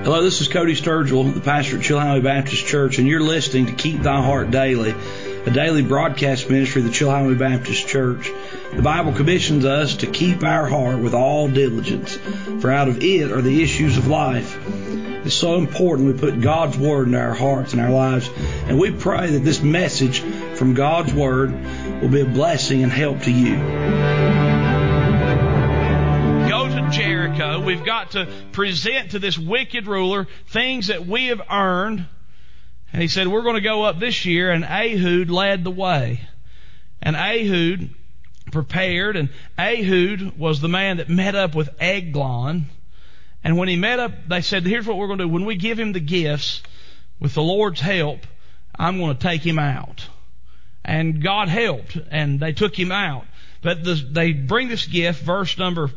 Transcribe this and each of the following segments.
Hello, this is Cody Sturgill, the pastor at Chilhowee Baptist Church, and you're listening to Keep Thy Heart Daily, a daily broadcast ministry of the Chilhowee Baptist Church. The Bible commissions us to keep our heart with all diligence, for out of it are the issues of life. It's so important we put God's Word in our hearts and our lives, and we pray that this message from God's Word will be a blessing and help to you. Jericho, we've got to present to this wicked ruler things that we have earned. And he said, we're going to go up this year, and Ehud led the way. And Ehud prepared, and Ehud was the man that met up with Eglon. And when he met up, they said, here's what we're going to do. When we give him the gifts, with the Lord's help, I'm going to take him out. And God helped, and they took him out. But they bring this gift, verse number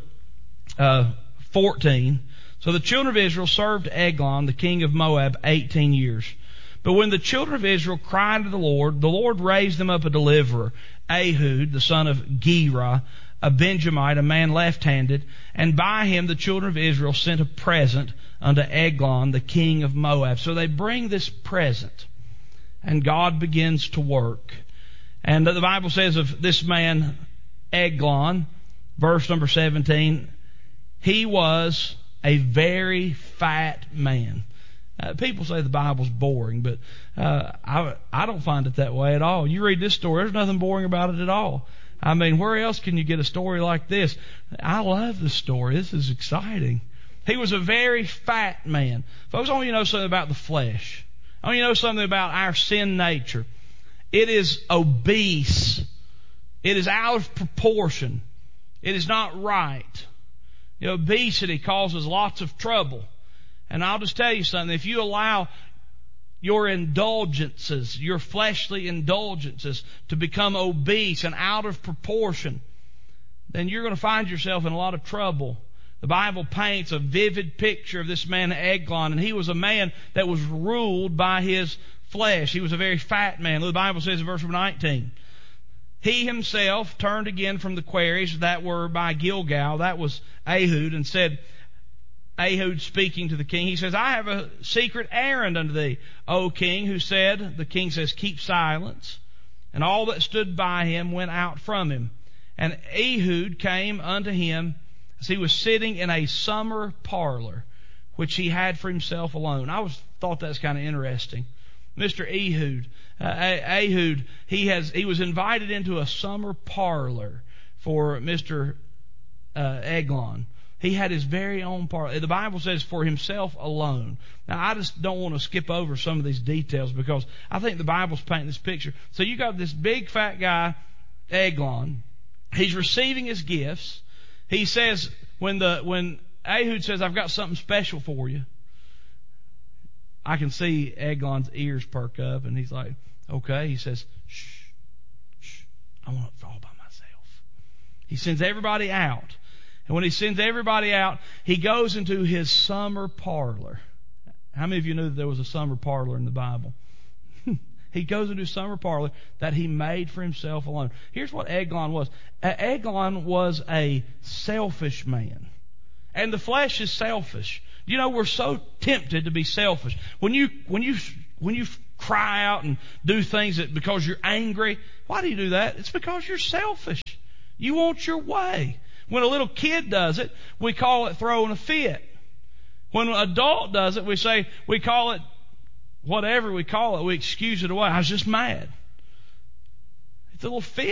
14. So the children of Israel served Eglon, the king of Moab, 18 years. But when the children of Israel cried to the Lord raised them up a deliverer, Ehud, the son of Gera, a Benjamite, a man left-handed, and by him the children of Israel sent a present unto Eglon, the king of Moab. So they bring this present, and God begins to work. And the Bible says of this man, Eglon, verse number 17, he was a very fat man. People say the Bible's boring, but I don't find it that way at all. You read this story, there's nothing boring about it at all. I mean, where else can you get a story like this? I love this story. This is exciting. He was a very fat man. Folks, I want you to know something about the flesh. I want you to know something about our sin nature. It is obese. It is out of proportion. It is not right. Obesity causes lots of trouble. And I'll just tell you something. If you allow your indulgences, your fleshly indulgences, to become obese and out of proportion, then you're going to find yourself in a lot of trouble. The Bible paints a vivid picture of this man Eglon, and he was a man that was ruled by his flesh. He was a very fat man. The Bible says in verse 19, he himself turned again from the quarries that were by Gilgal, that was Ehud, and said, Ehud speaking to the king, he says, I have a secret errand unto thee, O king, who said, the king says, keep silence. And all that stood by him went out from him. And Ehud came unto him as he was sitting in a summer parlor, which he had for himself alone. I thought that's kind of interesting. Mr. Ehud, he was invited into a summer parlor for Mr. Eglon. He had his very own parlor. The Bible says for himself alone. Now, I just don't want to skip over some of these details because I think the Bible's painting this picture. So you got this big fat guy, Eglon. He's receiving his gifts. He says, when Ehud says, I've got something special for you, I can see Eglon's ears perk up, and he's like, okay. He says, shh, I want it all by myself. He sends everybody out. And when he sends everybody out, he goes into his summer parlor. How many of you knew that there was a summer parlor in the Bible? He goes into his summer parlor that he made for himself alone. Here's what Eglon was. Eglon was a selfish man. And the flesh is selfish. We're so tempted to be selfish. When you cry out and do things because you're angry, why do you do that? It's because you're selfish. You want your way. When a little kid does it, we call it throwing a fit. When an adult does it, we call it whatever we call it. We excuse it away. I was just mad. It's a little fit.